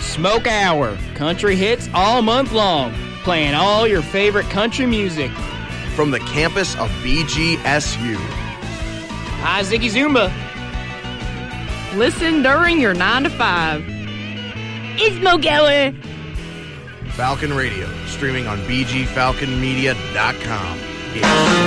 Smoke Hour, country hits all month long, playing all your favorite country music. From the campus of BGSU. Hi, Ziggy Zumba. Listen during your 9 to 5. It's Smoke Hour. Falcon Radio, streaming on bgfalconmedia.com.